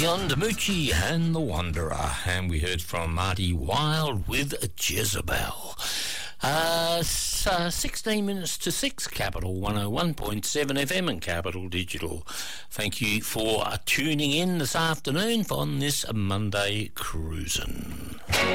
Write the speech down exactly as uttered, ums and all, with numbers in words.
Leon Demucci and The Wanderer, and we heard from Marty Wilde with Jezebel. Uh, uh, sixteen minutes to six, Capital one oh one point seven F M and Capital Digital. Thank you for uh, tuning in this afternoon on this Monday Cruisin'.